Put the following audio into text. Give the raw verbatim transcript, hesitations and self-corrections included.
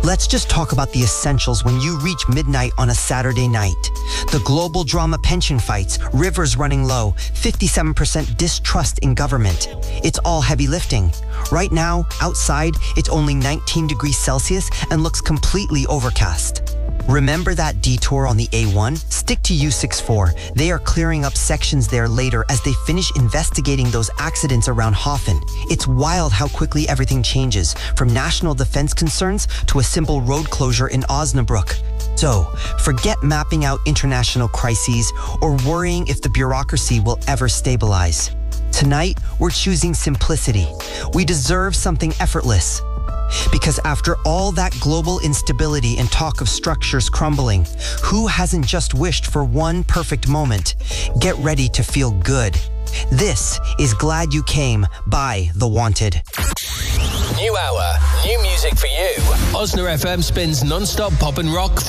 Let's just talk about the essentials when you reach midnight on a Saturday night. The global drama pension fights, rivers running low, fifty-seven percent distrust in government. It's all heavy lifting. Right now, outside, it's only nineteen degrees Celsius and looks completely overcast. Remember that detour on the A one? Stick to U sixty-four. They are clearing up sections there later as they finish investigating those accidents around Hoffen. It's wild how quickly everything changes, from national defense concerns to a simple road closure in Osnabrück. So, forget mapping out international crises or worrying if the bureaucracy will ever stabilize. Tonight, we're choosing simplicity. We deserve something effortless. Because after all that global instability and talk of structures crumbling, who hasn't just wished for one perfect moment? Get ready to feel good. This is Glad You Came by The Wanted. New hour, new music for you. Osna F M spins non-stop pop and rock